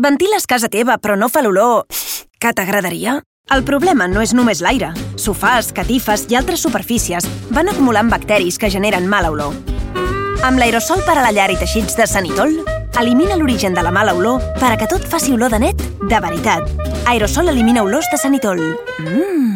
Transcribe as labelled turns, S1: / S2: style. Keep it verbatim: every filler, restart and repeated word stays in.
S1: Ventiles casa teva, però no fa l'olor que t'agradaria? El problema no és només l'aire. Sofàs, catifes i altres superfícies van acumulant bacteris que generen mala olor. Amb l'aerosol per a la llar i teixits de Sanitol, elimina l'origen de la mala olor per a que tot faci olor de net de veritat. Aerosol elimina olors de Sanitol. Mmm...